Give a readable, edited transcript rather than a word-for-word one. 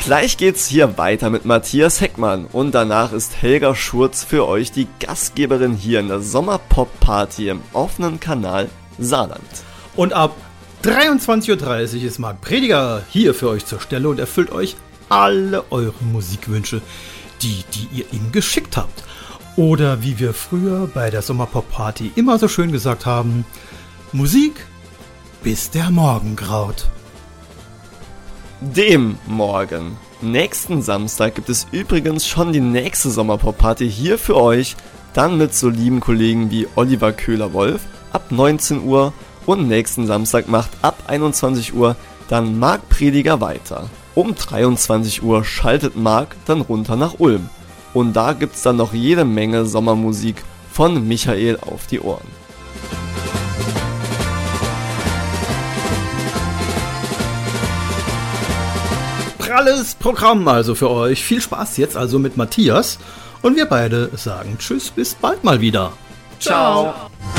Gleich geht's hier weiter mit Matthias Heckmann und danach ist Helga Schurz für euch die Gastgeberin hier in der Sommerpop-Party im offenen Kanal Saarland. Und ab 23:30 Uhr ist Marc Prediger hier für euch zur Stelle und erfüllt euch alle eure Musikwünsche, die ihr ihm geschickt habt. Oder wie wir früher bei der Sommerpop-Party immer so schön gesagt haben, Musik, bis der Morgen graut. Dem Morgen. Nächsten Samstag gibt es übrigens schon die nächste Sommerpop-Party hier für euch, dann mit so lieben Kollegen wie Oliver Köhler-Wolf ab 19 Uhr und nächsten Samstag macht ab 21 Uhr dann Marc Prediger weiter. Um 23 Uhr schaltet Marc dann runter nach Ulm und da gibt's dann noch jede Menge Sommermusik von Michael auf die Ohren. Pralles Programm also für euch. Viel Spaß jetzt also mit Matthias und wir beide sagen Tschüss, bis bald mal wieder. Ciao!